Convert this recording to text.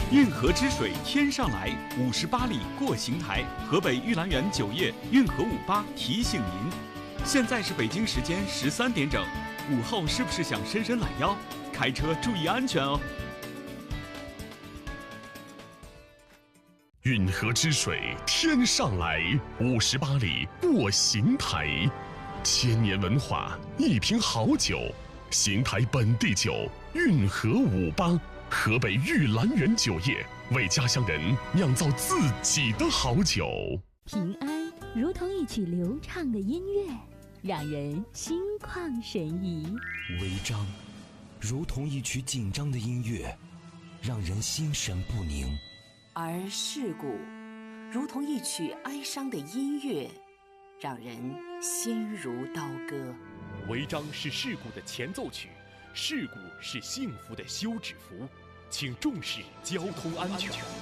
运河之水天上来，58里过邢台。河北玉兰园酒业运河58提醒您，现在是北京时间13点整，午后是不是想伸伸懒腰？开车注意安全哦。 运河之水天上来，58里过邢台。千年文化，一瓶好酒，邢台本地酒运河58。河北玉兰园酒业为家乡人酿造自己的好酒。 平安如同一曲流畅的音乐，让人心旷神怡； 违章如同一曲紧张的音乐，让人心神不宁； 而事故如同一曲哀伤的音乐，让人心如刀割。 违章是事故的前奏曲，事故是幸福的休止符，请重视交通安全。